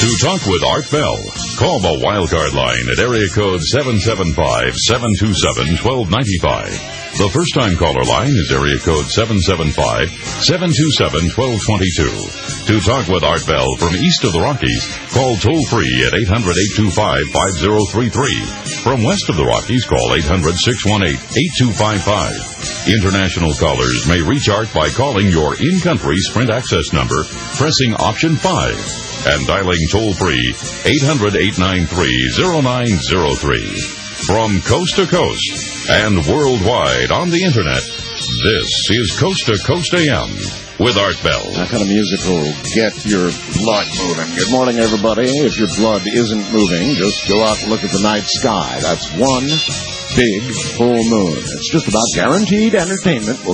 To talk with Art Bell, call the Wildcard line at area code 775-727-1295. The first-time caller line is area code 775-727-1222. To talk with Art Bell from east of the Rockies, call toll-free at 800-825-5033. From west of the Rockies, call 800-618-8255. International callers may reach Art by calling your in-country Sprint access number, pressing option 5. And dialing toll-free 800-893-0903. From coast to coast and worldwide on the Internet, this is Coast to Coast AM with Art Bell. That kind of music will get your blood moving. Good morning, everybody. If your blood isn't moving, just go out and look at the night sky. That's one big full moon. It's just about guaranteed entertainment. We'll